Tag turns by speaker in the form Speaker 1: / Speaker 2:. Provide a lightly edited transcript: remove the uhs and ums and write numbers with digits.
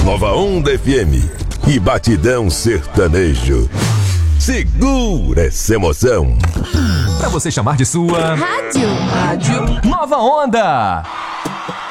Speaker 1: Nova Onda FM e Batidão Sertanejo. Segura essa emoção.
Speaker 2: Pra você chamar de sua...
Speaker 3: Rádio
Speaker 2: Nova Onda.